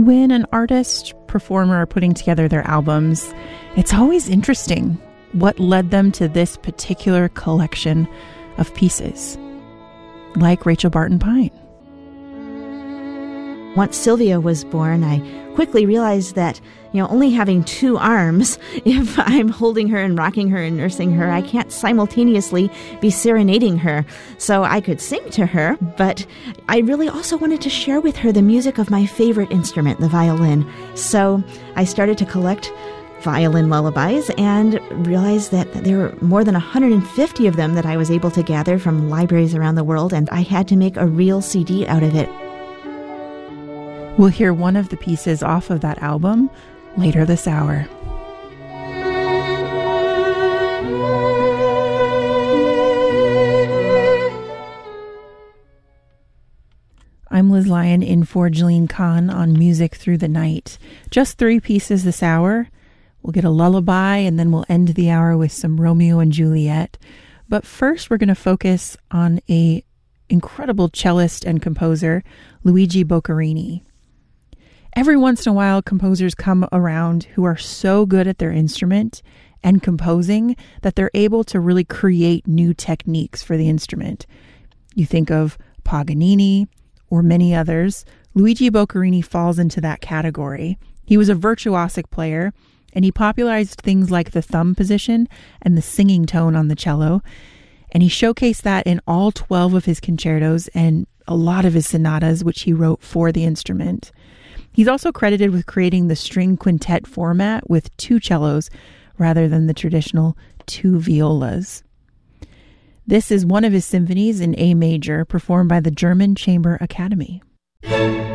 When an artist, performer are putting together their albums, it's always interesting what led them to this particular collection of pieces, like Rachel Barton Pine. Once Sylvia was born, I quickly realized that, only having two arms, if I'm holding her and rocking her and nursing her, I can't simultaneously be serenading her. So I could sing to her, but I really also wanted to share with her the music of my favorite instrument, the violin. So I started to collect violin lullabies and realized that there were more than 150 of them that I was able to gather from libraries around the world, and I had to make a real CD out of it. We'll hear one of the pieces off of that album later this hour. I'm Liz Lyon in for Jillian Kahn on Music Through the Night. Just 3 pieces this hour. We'll get a lullaby and then we'll end the hour with some Romeo and Juliet. But first we're going to focus on a incredible cellist and composer, Luigi Boccherini. Every once in a while, composers come around who are so good at their instrument and composing that they're able to really create new techniques for the instrument. You think of Paganini or many others. Luigi Boccherini falls into that category. He was a virtuosic player, and he popularized things like the thumb position and the singing tone on the cello. And he showcased that in all 12 of his concertos and a lot of his sonatas, which he wrote for the instrument. He's also credited with creating the string quintet format with 2 cellos rather than the traditional 2 violas. This is one of his symphonies in A major, performed by the German Chamber Academy.